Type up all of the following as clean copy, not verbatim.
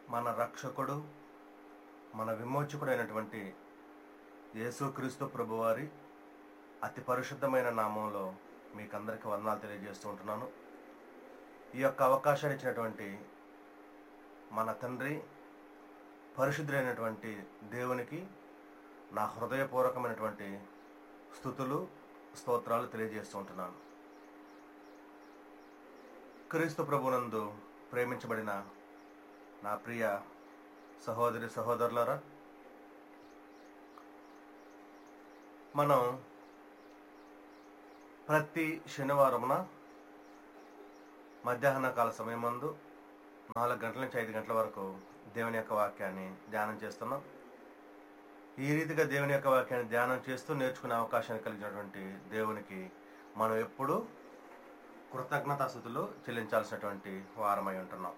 మన రక్షకుడు, మన విమోచకుడైనటువంటి యేసుక్రీస్తు ప్రభువారి అతి పరిశుద్ధమైన నామంలో మీకందరికీ వందనాలు తెలియజేస్తూ ఉంటున్నాను. ఈ యొక్క అవకాశాన్ని ఇచ్చినటువంటి మన తండ్రి, పరిశుద్ధుడైనటువంటి దేవునికి నా హృదయపూర్వకమైనటువంటి స్తుతులు, స్తోత్రాలు తెలియజేస్తూ ఉంటున్నాను. క్రీస్తు ప్రభునందు ప్రేమించబడిన నా ప్రియ సహోదరి సహోదరులారా, మనం ప్రతి శనివారమున మధ్యాహ్న కాల సమయం మందు 4 గంటల నుంచి 5 గంటల వరకు దేవుని యొక్క వాక్యాన్ని ధ్యానం చేస్తున్నాం. ఈ రీతిగా దేవుని యొక్క వాక్యాన్ని ధ్యానం చేస్తూ నేర్చుకునే అవకాశాన్ని కలిగినటువంటి దేవునికి మనం ఎప్పుడూ కృతజ్ఞతాస్తుతులు చెల్లించాల్సినటువంటి వారమై ఉంటున్నాం.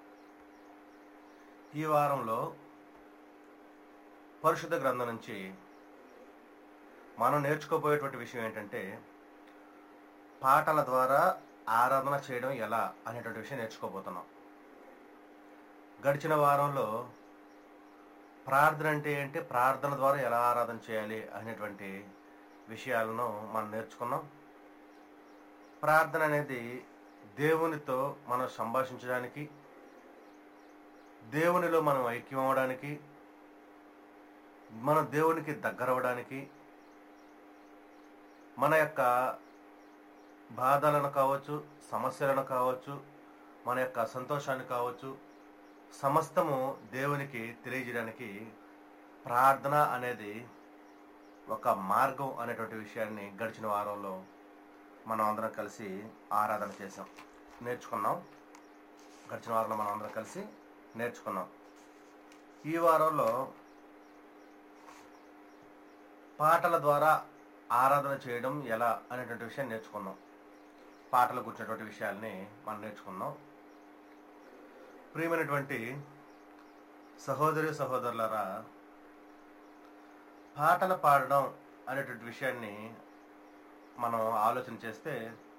ఈ వారంలో పరిశుద్ధ గ్రంథం నుంచి మనం నేర్చుకోబోయేటువంటి విషయం ఏంటంటే, పాటల ద్వారా ఆరాధన చేయడం ఎలా అనేటువంటి విషయం నేర్చుకోబోతున్నాం. గడిచిన వారంలో ప్రార్థన అంటే ఏంటి, ప్రార్థన ద్వారా ఎలా ఆరాధన చేయాలి అనేటువంటి విషయాలను మనం నేర్చుకున్నాం. ప్రార్థన అనేది దేవునితో మనం సంభాషించడానికి, దేవునిలో మనం ఐక్యం అవ్వడానికి, మనం దేవునికి దగ్గరవడానికి, మన యొక్క బాధలను కావచ్చు, సమస్యలను కావచ్చు, మన యొక్క సంతోషాన్ని కావచ్చు, సమస్తము దేవునికి తెలియజేయడానికి ప్రార్థన అనేది ఒక మార్గం అనేటువంటి విషయాన్ని గడిచిన వారంలో మనం అందరం కలిసి ఆరాధన చేసాం, నేర్చుకున్నాం. గడిచిన వారంలో మనం అందరం కలిసి నేర్చుకున్నాం. ఈ వారంలో పాటల ద్వారా ఆరాధన చేయడం ఎలా అనేటువంటి విషయాన్ని నేర్చుకున్నాం. పాటలు కూర్చున్నటువంటి విషయాల్ని మనం నేర్చుకున్నాం. ప్రియమైనటువంటి సహోదరి సహోదరులారా, పాటలు పాడడం అనేటువంటి విషయాన్ని మనం ఆలోచన చేస్తే,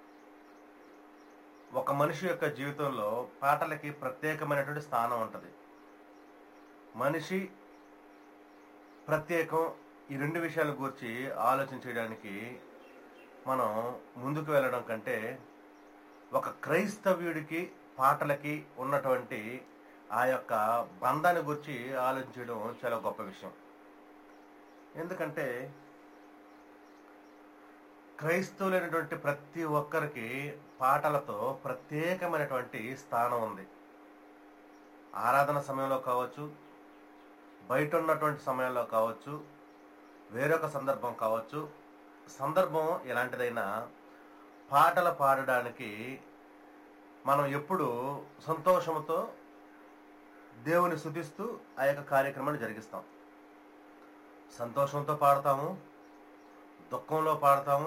ఒక మనిషి యొక్క జీవితంలో పాటలకి ప్రత్యేకమైనటువంటి స్థానం ఉంటుంది. మనిషి ప్రత్యేకం, ఈ రెండు విషయాల గురించి ఆలోచన చేయడానికి మనం ముందుకు వెళ్ళడం కంటే, ఒక క్రైస్తవ్యుడికి పాటలకి ఉన్నటువంటి ఆ యొక్క బంధాన్ని గురించి ఆలోచించడం చాలా గొప్ప విషయం. ఎందుకంటే క్రైస్తవులైనటువంటి ప్రతి ఒక్కరికి పాటలతో ప్రత్యేకమైనటువంటి స్థానం ఉంది. ఆరాధన సమయంలో కావచ్చు, బయట ఉన్నటువంటి సమయంలో కావచ్చు, వేరొక సందర్భం కావచ్చు, సందర్భం ఎలాంటిదైనా పాటలు పాడడానికి మనం ఎప్పుడు సంతోషంతో దేవుని స్తుతిస్తూ ఆ యొక్క కార్యక్రమాన్ని జరిగిస్తాం. సంతోషంతో పాడతాము, దుఃఖంలో పాడతాము,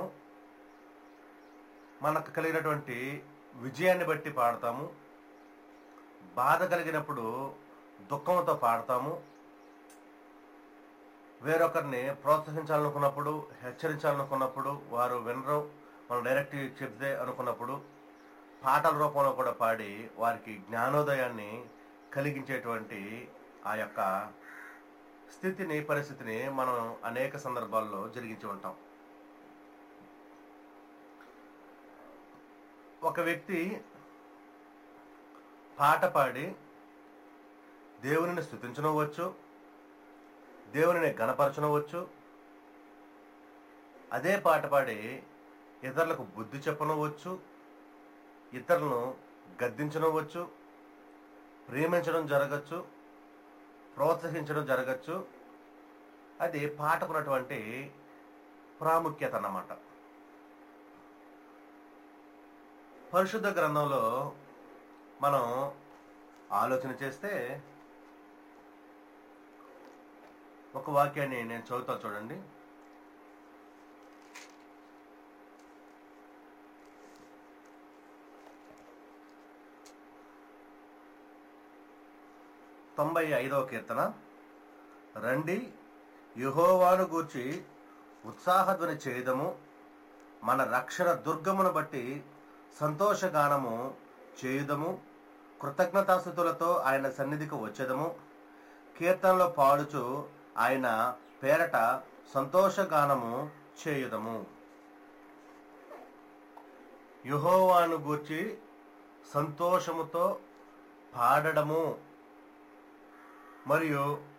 మనకు కలిగినటువంటి విజయాన్ని బట్టి పాడతాము, బాధ కలిగినప్పుడు దుఃఖంతో పాడతాము, వేరొకరిని ప్రోత్సహించాలనుకున్నప్పుడు, హెచ్చరించాలనుకున్నప్పుడు, వారు వినరు, మనం డైరెక్ట్ చెప్తే అనుకున్నప్పుడు పాటల రూపంలో కూడా పాడి వారికి జ్ఞానోదయాన్ని కలిగించేటువంటి ఆ యొక్క స్థితిని, పరిస్థితిని మనం అనేక సందర్భాల్లో జరిగించి ఉంటాం. ఒక వ్యక్తి పాట పాడి దేవునిని స్తుతించనవచ్చు, దేవునిని గణపరచనవచ్చు. అదే పాట పాడి ఇతరులకు బుద్ధి చెప్పనవచ్చు, ఇతరులను గద్దించనవచ్చు, ప్రేమించడం జరగచ్చు, ప్రోత్సహించడం జరగచ్చు. అది పాటకున్నటువంటి ప్రాముఖ్యత అన్నమాట. పరిశుద్ధ గ్రంథంలో మనం ఆలోచన చేస్తే ఒక వాక్యాన్ని నేను చదువుతా చూడండి. తొంభై 5వ కీర్తన. రండి, యెహోవాను గూర్చి ఉత్సాహధ్వని చేయుదము, మన రక్షణ దుర్గమును బట్టి సంతోషగానము చేయుదము, కృతజ్ఞతాస్తుతులతో ఆయన సన్నిధికి వచ్చేదము. కీర్తనలో పాడుచు ఆయన పేరట సంతోషగానము చేయుదము. యెహోవాను గూర్చి సంతోషముతో పాడడము మరియు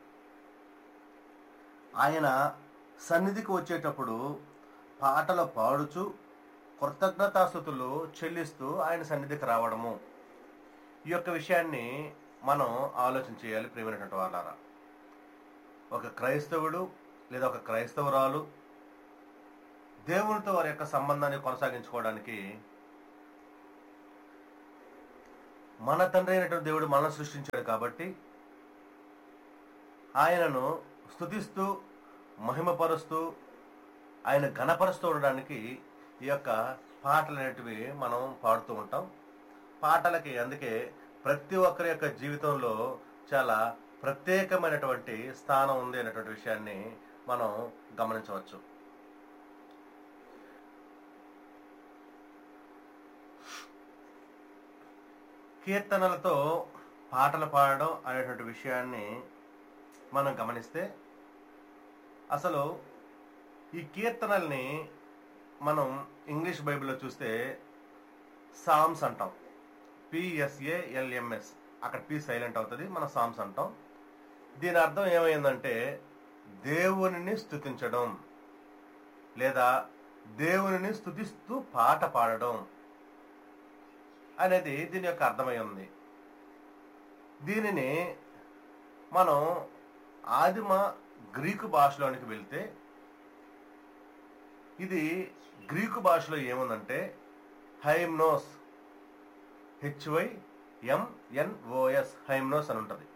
ఆయన సన్నిధికి వచ్చేటప్పుడు పాటలు పాడుచు కృతజ్ఞతాస్తుతులు చెల్లిస్తూ ఆయన సన్నిధికి రావడము. ఈ యొక్క విషయాన్ని మనం ఆలోచన చేయాలి ప్రియమైనటువంటి వాళ్ళారా. ఒక క్రైస్తవుడు లేదా ఒక క్రైస్తవురాలు దేవునితో వారి యొక్క సంబంధాన్ని కొనసాగించుకోవడానికి మన తండ్రి అయినటువంటి దేవుడు మనల్ని సృష్టించాడు కాబట్టి ఆయనను స్తుతిస్తూ మహిమపరుస్తూ ఆయన ఘనపరుస్తూ ఉండడానికి ఈ యొక్క పాటలు అనేటివి మనం పాడుతూ ఉంటాం. పాటలకి అందుకే ప్రతి ఒక్కరి యొక్క జీవితంలో చాలా ప్రత్యేకమైనటువంటి స్థానం ఉంది అనేటువంటి విషయాన్ని మనం గమనించవచ్చు. కీర్తనలతో పాటలు పాడడం అనేటువంటి విషయాన్ని మనం గమనిస్తే అసలు ఈ కీర్తనల్ని మనం ఇంగ్లీష్ బైబిల్లో చూస్తే సామ్స్ అంటాం. PSALMS, అక్కడ పి సైలెంట్ అవుతుంది, మనం సామ్స్ అంటాం. దీని అర్థం ఏమైందంటే దేవునిని స్తుతించడం లేదా దేవునిని స్తుతిస్తూ పాట పాడడం అనేది దీని యొక్క అర్థమై ఉంది. దీనిని మనం ఆదిమ గ్రీకు భాషలోనికి వెళ్తే ఇది గ్రీకు భాషలో ఏముందంటే హైమ్నోస్, HYMNOS, హైమ్నోస్ అని ఉంటుంది.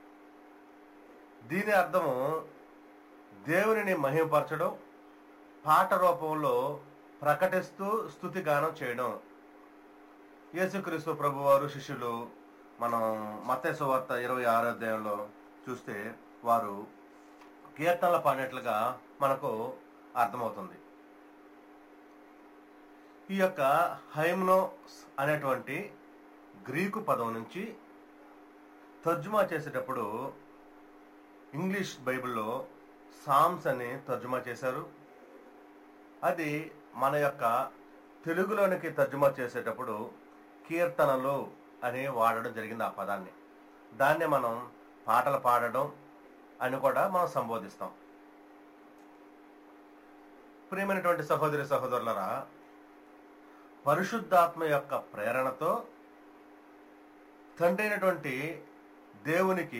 దీని అర్థము దేవునిని మహిమపరచడం, పాట రూపంలో ప్రకటిస్తూ స్తుతిగానం చేయడం. యేసుక్రీస్తు ప్రభువారు శిష్యులు మనం మత్తయి సువార్త 26వ అధ్యాయంలో చూస్తే వారు కీర్తనలు పాడినట్లుగా మనకు అర్థమవుతుంది. ఈ యొక్క హైమ్నోస్ అనేటువంటి గ్రీకు పదం నుంచి తర్జుమా చేసేటప్పుడు ఇంగ్లీష్ బైబిల్లో సామ్స్ అని తర్జుమా చేశారు. అది మన యొక్క తెలుగులోనికి తర్జుమా చేసేటప్పుడు కీర్తనలు అని వాడడం జరిగింది. ఆ పదాన్ని దాన్నే మనం పాటలు పాడడం అని కూడా మనం సంబోధిస్తాం. ప్రియమైనటువంటి సహోదరి సహోదరులరా, పరిశుద్ధాత్మ యొక్క ప్రేరణతో తండ్రి అయినటువంటి దేవునికి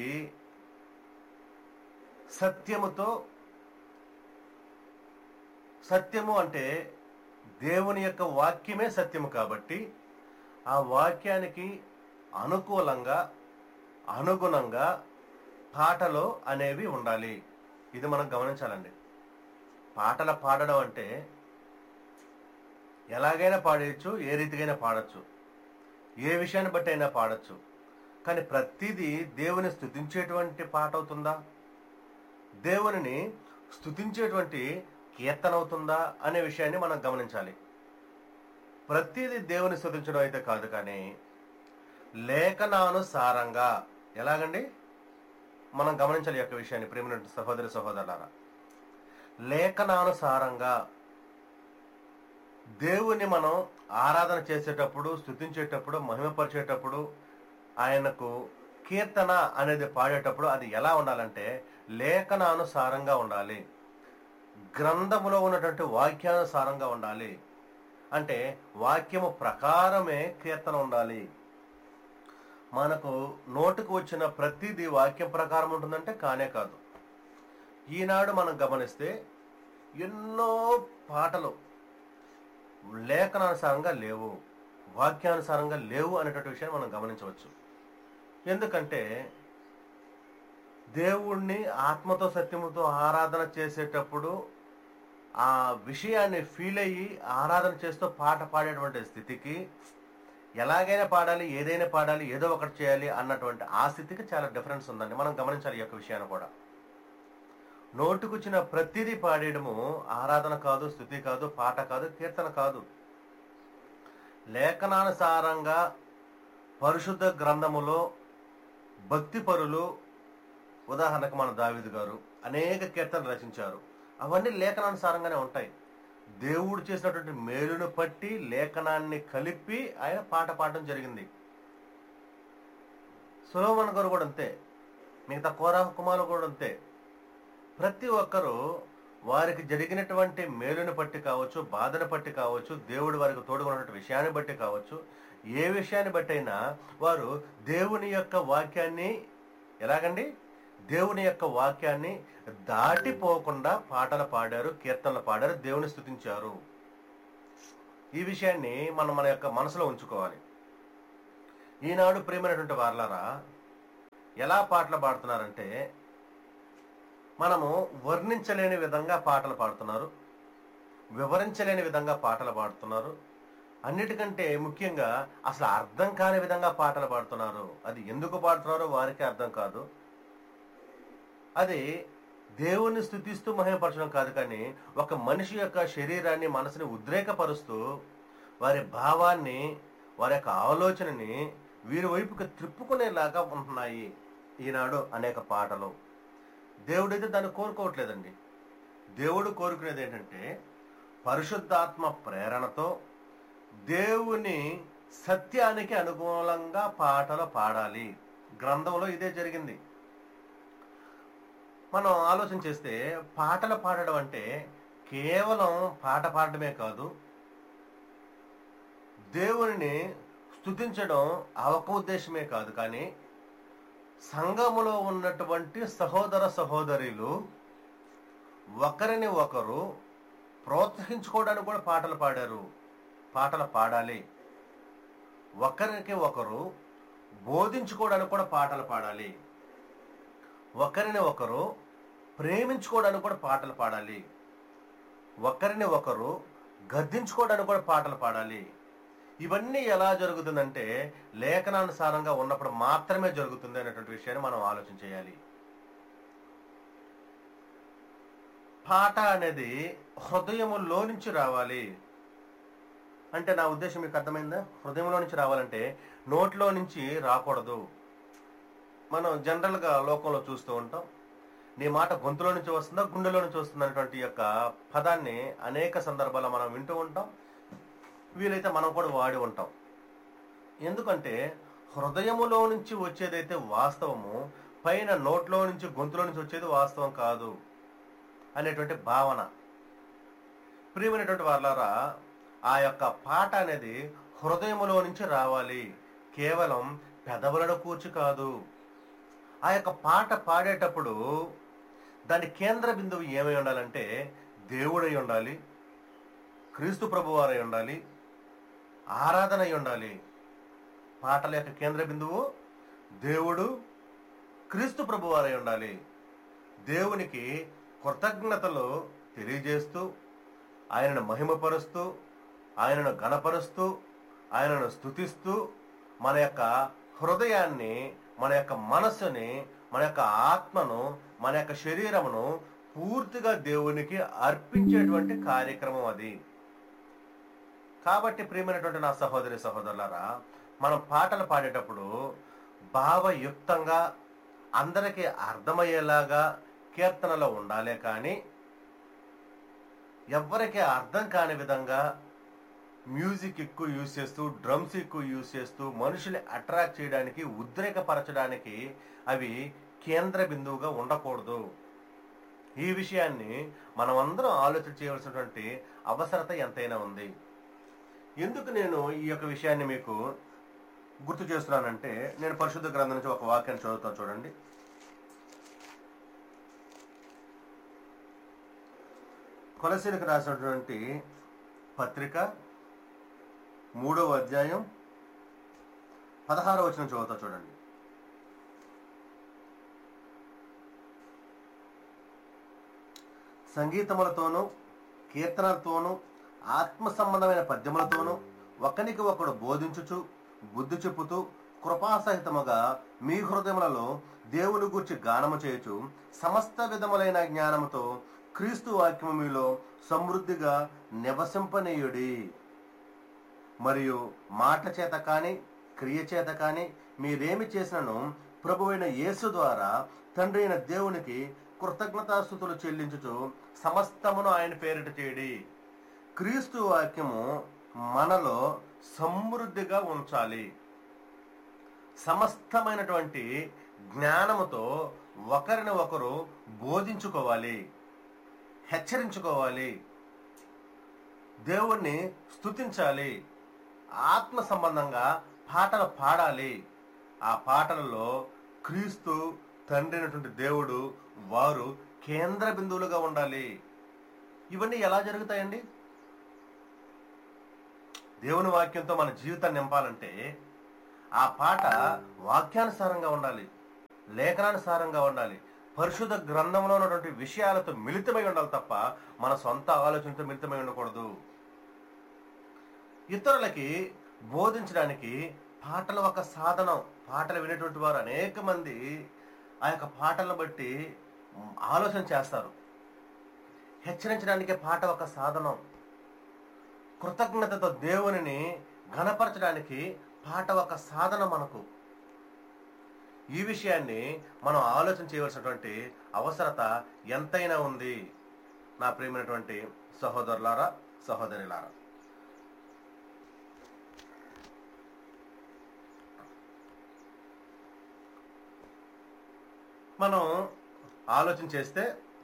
సత్యము అంటే దేవుని యొక్క వాక్యమే సత్యము కాబట్టి ఆ వాక్యానికి అనుకూలంగా అనుగుణంగా పాటలు అనేవి ఉండాలి. ఇది మనం గమనించాలండి. పాటలు పాడడం అంటే ఎలాగైనా పాడేయచ్చు, ఏ రీతికైనా పాడచ్చు, ఏ విషయాన్ని బట్టి అయినా పాడచ్చు. కానీ ప్రతిదీ దేవుని స్తుతించేటువంటి పాట అవుతుందా, దేవునిని స్తుతించేటువంటి కీర్తన అవుతుందా అనే విషయాన్ని మనం గమనించాలి. ప్రతిదీ దేవుని స్తుతించడం అయితే కాదు, కానీ లేఖనానుసారంగా ఎలాగండి మనం గమనించాలి ఈ యొక్క విషయాన్ని. ప్రేమ సహోదరి సహోదరులారా, లేఖనానుసారంగా దేవుని మనం ఆరాధన చేసేటప్పుడు, స్తుతించేటప్పుడు, మహిమపరిచేటప్పుడు, ఆయనకు కీర్తన అనేది పాడేటప్పుడు అది ఎలా ఉండాలంటే లేఖనానుసారంగా ఉండాలి, గ్రంథములో ఉన్నటువంటి వాక్యానుసారంగా ఉండాలి. అంటే వాక్యము ప్రకారమే కీర్తన ఉండాలి. మనకు నోటుకు వచ్చిన ప్రతిదీ వాక్యం ప్రకారం ఉంటుందంటే కానే కాదు. ఈనాడు మనం గమనిస్తే ఎన్నో పాటలు లేఖనానుసారంగా లేవు, వాక్యానుసారంగా లేవు అనేటువంటి విషయాన్ని మనం గమనించవచ్చు. ఎందుకంటే దేవుణ్ణి ఆత్మతో సత్యముతో ఆరాధన చేసేటప్పుడు ఆ విషయాన్ని ఫీల్ అయ్యి ఆరాధన చేస్తూ పాట పాడేటువంటి స్థితికి, ఎలాగైనా పాడాలి, ఏదైనా పాడాలి, ఏదో ఒకటి చేయాలి అన్నటువంటి ఆ స్థితికి చాలా డిఫరెన్స్ ఉందండి. మనం గమనించాలి ఈ యొక్క విషయాన్ని కూడా. నోటుకొచ్చిన ప్రతిదీ పాడేయడము ఆరాధన కాదు, స్తుతి కాదు, పాట కాదు, కీర్తన కాదు. లేఖనానుసారంగా పరిశుద్ధ గ్రంథములో భక్తిపరులు ఉదాహరణకు మన దావీదు గారు అనేక కీర్తనలు రచించారు. అవన్నీ లేఖనానుసారంగానే ఉంటాయి. దేవుడు చేసినటువంటి మేలును పట్టి లేఖనాన్ని కలిపి ఆయన పాట పాడడం జరిగింది. సొలొమోను గారు కూడా అంతే, మిగతా కోరాహు కుమారులు కూడా అంతే. ప్రతి ఒక్కరూ వారికి జరిగినటువంటి మేలుని బట్టి కావచ్చు, బాధను బట్టి కావచ్చు, దేవుడు వారికి తోడుకున్నటువంటి విషయాన్ని బట్టి కావచ్చు, ఏ విషయాన్ని బట్టి అయినా వారు దేవుని యొక్క వాక్యాన్ని ఎలాగండి, దేవుని యొక్క వాక్యాన్ని దాటిపోకుండా పాటలు పాడారు, కీర్తనలు పాడారు, దేవుని స్తుతించారు. ఈ విషయాన్ని మనం మన యొక్క మనసులో ఉంచుకోవాలి. ఈనాడు ప్రియమైనటువంటి వారలారా, ఎలా పాటలు పాడుతున్నారంటే మనము వర్ణించలేని విధంగా పాటలు పాడుతున్నారు, వివరించలేని విధంగా పాటలు పాడుతున్నారు. అన్నిటికంటే ముఖ్యంగా అసలు అర్థం కాని విధంగా పాటలు పాడుతున్నారు. అది ఎందుకు పాడుతున్నారో వారికి అర్థం కాదు. అది దేవుణ్ణి స్తుతిస్తూ మహిమపరచడం కాదు, కానీ ఒక మనిషి యొక్క శరీరాన్ని, మనసుని ఉద్రేకపరుస్తూ వారి భావాన్ని, వారి యొక్క ఆలోచనని వీరి వైపుకి త్రిప్పుకునేలాగా ఉంటున్నాయి ఈనాడు అనేక పాటలు. దేవుడైతే దాన్ని కోరుకోవట్లేదండి. దేవుడు కోరుకునేది ఏంటంటే పరిశుద్ధాత్మ ప్రేరణతో దేవుని సత్యానికి అనుకూలంగా పాటలు పాడాలి. గ్రంథంలో ఇదే జరిగింది. మనం ఆలోచన చేస్తే పాటలు పాడడం అంటే కేవలం పాట పాడడమే కాదు, దేవుని స్తుతించడం ఆ ఒక్క ఉద్దేశమే కాదు, కానీ సంఘములో ఉన్నటువంటి సహోదర సహోదరులు ఒకరిని ఒకరు ప్రోత్సహించుకోవడానికి కూడా పాటలు పాడారు. పాటలు పాడాలి. ఒకరికి ఒకరు బోధించుకోవడానికి కూడా పాటలు పాడాలి. ఒకరిని ఒకరు ప్రేమించుకోవడానికి కూడా పాటలు పాడాలి. ఒకరిని ఒకరు గద్దించుకోవడానికి కూడా పాటలు పాడాలి. ఇవన్నీ ఎలా జరుగుతుందంటే లేఖనానుసారంగా ఉన్నప్పుడు మాత్రమే జరుగుతుంది అనేటువంటి విషయాన్ని మనం ఆలోచన చేయాలి. పాట అనేది హృదయములో నుంచి రావాలి. అంటే నా ఉద్దేశం మీకు అర్థమైందా? హృదయంలో నుంచి రావాలంటే నోట్లో నుంచి రాకూడదు. మనం జనరల్గా లోకంలో చూస్తూ ఉంటాం, నీ మాట గొంతులో నుంచి వస్తుందా, గుండెలో నుంచి వస్తుందా అనేటువంటి యొక్క పదాన్ని అనేక సందర్భాల్లో మనం వింటూ ఉంటాం. వీలైతే మనం కూడా వాడి ఉంటాం. ఎందుకంటే హృదయములో నుంచి వచ్చేదైతే వాస్తవము, పైన నోట్లో నుంచి, గొంతులో నుంచి వచ్చేది వాస్తవం కాదు అనేటువంటి భావన. ప్రియమైనటువంటి వాళ్ళారా, ఆ యొక్క పాట అనేది హృదయములో నుంచి రావాలి, కేవలం పెదవులను కూర్చి కాదు. ఆ యొక్క పాట పాడేటప్పుడు దాని కేంద్ర బిందువు ఏమై ఉండాలంటే దేవుడై ఉండాలి, క్రీస్తు ప్రభువారై ఉండాలి, ఆరాధన అయి ఉండాలి. పాటల యొక్క కేంద్ర బిందువు దేవుడు, క్రీస్తు ప్రభువారై ఉండాలి. దేవునికి కృతజ్ఞతలు తెలియజేస్తూ, ఆయనను మహిమపరుస్తూ, ఆయనను గణపరుస్తూ, ఆయనను స్తుతిస్తూ మన యొక్క హృదయాన్ని, మన యొక్క మనస్సుని, మన యొక్క ఆత్మను, మన యొక్క శరీరమును పూర్తిగా దేవునికి అర్పించేటువంటి కార్యక్రమం అది. కాబట్టి ప్రియమైనటువంటి నా సహోదరి సహోదరులారా, మనం పాటలు పాడేటప్పుడు భావయుక్తంగా అందరికీ అర్థమయ్యేలాగా కీర్తనలో ఉండాలే కానీ ఎవరికి అర్థం కాని విధంగా మ్యూజిక్ ఎక్కువ యూజ్ చేస్తూ, డ్రమ్స్ ఎక్కువ యూజ్ చేస్తూ మనుషుల్ని అట్రాక్ట్ చేయడానికి, ఉద్రేకపరచడానికి అవి కేంద్ర బిందువుగా ఉండకూడదు. ఈ విషయాన్ని మనం అందరం ఆలోచన చేయవలసినటువంటి అవసరత ఎంతైనా ఉంది. ఎందుకు నేను ఈ యొక్క విషయాన్ని మీకు గుర్తు చేస్తున్నానంటే, నేను పరిశుద్ధ గ్రంథం నుంచి ఒక వాక్యాన్ని చదువుతాను చూడండి. కొలసీలకు రాసినటువంటి పత్రిక 3వ అధ్యాయం 16వ వచనం చదువుతా చూడండి. సంగీతములతోనూ కీర్తనలతోనూ ఆత్మ సంబంధమైన పద్యములతోనూ ఒకనికి ఒకడు బోధించుచు బుద్ధి చెప్పుతూ కృపాసహితముగా మీ హృదయములలో దేవుని గూర్చి గానము చేయుచు సమస్త విధములైన జ్ఞానముతో క్రీస్తు వాక్యము మీలో సమృద్ధిగా నివసింపనీయుడి. మరియు మాటల చేత కానీ క్రియ చేత కానీ మీరేమి చేసినను ప్రభువైన యేసు ద్వారా తండ్రి అయిన దేవునికి కృతజ్ఞతాస్తుతులు చెల్లించుచు సమస్తమును ఆయన పేరిట చేయడి. క్రీస్తు వాక్యము మనలో సమృద్ధిగా ఉంచాలి. సమస్తమైనటువంటి జ్ఞానముతో ఒకరిని ఒకరు బోధించుకోవాలి, హెచ్చరించుకోవాలి, దేవుణ్ణి స్తుతించాలి, ఆత్మ సంబంధంగా పాటలు పాడాలి. ఆ పాటలలో క్రీస్తు తండ్రి అయినటువంటి దేవుడు వారు కేంద్ర బిందువులుగా ఉండాలి. ఇవన్నీ ఎలా జరుగుతాయండి? దేవుని వాక్యంతో మన జీవితాన్ని నింపాలంటే ఆ పాట వాక్యానుసారంగా ఉండాలి, లేఖనానుసారంగా ఉండాలి, పరిశుద్ధ గ్రంథంలో ఉన్నటువంటి విషయాలతో మిళితమై ఉండాలి తప్ప మన సొంత ఆలోచనతో మిళితమై ఉండకూడదు. ఇతరులకి బోధించడానికి పాటలు ఒక సాధనం. పాటలు వినేటువంటి వారు అనేక మంది ఆ యొక్క పాటలను బట్టి ఆలోచన చేస్తారు. హెచ్చరించడానికి పాట ఒక సాధనం. కృతజ్ఞతతో దేవునిని ఘనపరచడానికి పాట ఒక సాధనం మనకు. ఈ విషయాన్ని మనం ఆలోచన చేయవలసినటువంటి అవసరత ఎంతైనా ఉంది. నా ప్రియమైనటువంటి సహోదరులారా, సహోదరులారా, మనం ఆలోచన చేస్తే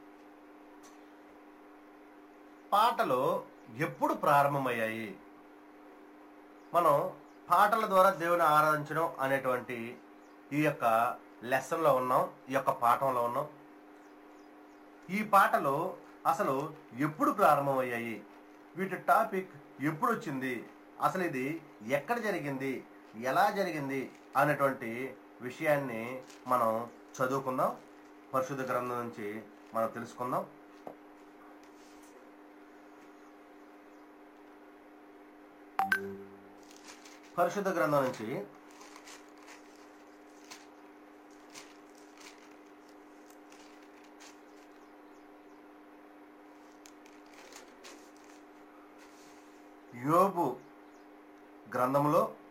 పాటలు ఎప్పుడు ప్రారంభమయ్యాయి? మనం పాటల ద్వారా దేవుని ఆరాధించడం అనేటువంటి ఈ యొక్క లెసన్లో ఉన్నాం, ఈ యొక్క పాఠంలో ఉన్నాం. ఈ పాటలు అసలు ఎప్పుడు ప్రారంభమయ్యాయి? వీటి టాపిక్ ఎప్పుడు వచ్చింది? అసలు ఇది ఎక్కడ జరిగింది, ఎలా జరిగింది అనేటువంటి విషయాన్ని మనం చదువుకుందాం. పరిశుద్ధ గ్రంథం నుంచి మనం తెలుసుకుందాం. పరిశుద్ధ గ్రంథం నుంచి యోబు గ్రంథంలో